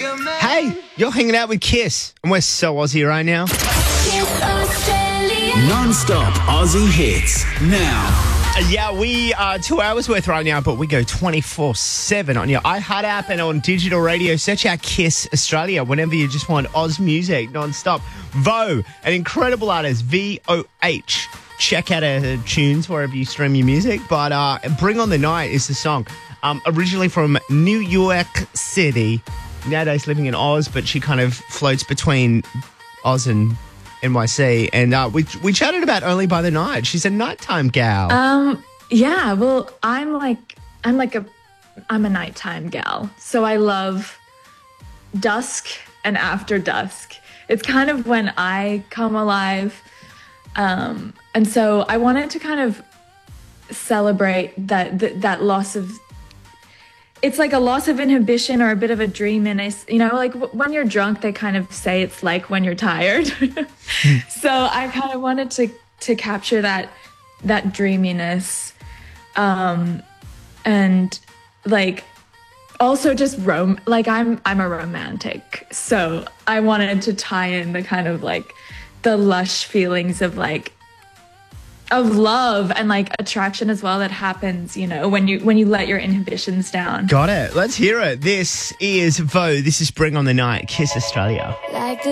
Hey, you're hanging out with Kiss, and we're so Aussie right now. Non-stop Aussie hits now. Yeah, we are 2 hours worth right now, but we go 24/7 on your iHeart app and on digital radio. Search out Kiss Australia whenever you just want Oz music non-stop. Vo, an incredible artist, VOH. Check out her tunes wherever you stream your music. But Bring On The Night is the song. Originally from New York City. Nowadays living in Oz, but she kind of floats between Oz and NYC. And we chatted about Only by the Night. She's a nighttime gal. Yeah, well, I'm a nighttime gal. So I love dusk and after dusk. It's kind of when I come alive. And so I wanted to kind of celebrate that loss of, it's like a loss of inhibition or a bit of a dreaminess. You know, like when you're drunk, they kind of say it's like when you're tired. So I kind of wanted to capture that dreaminess. And like also just I'm a romantic. So I wanted to tie in the kind of like the lush feelings of like of love and like attraction as well that happens, you know, when you let your inhibitions down. Got it. Let's hear it. This is Vo. This is Bring On The Night, Kiss Australia.